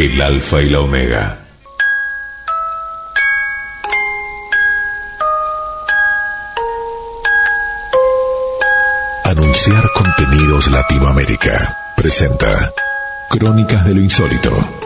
el alfa y la omega. Anunciar Contenidos Latinoamérica presenta Crónicas de lo Insólito.